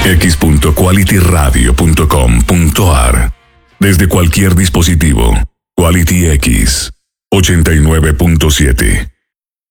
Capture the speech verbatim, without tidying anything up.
x punto quality radio punto com punto a r. Desde cualquier dispositivo. Quality X ochenta y nueve punto siete.